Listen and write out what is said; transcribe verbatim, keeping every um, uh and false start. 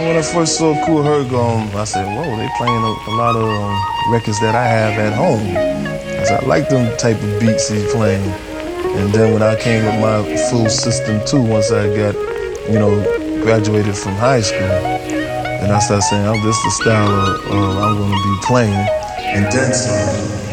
when I first saw Kool Herc, um, I said, whoa, they playing a, a lot of um, records that I have at home. I said, I like them type of beats he's playing. And then when I came with my full system too, once I got, you know, graduated from high school, and I started saying, oh, this is the style of, uh, I'm gonna be playing, and then some.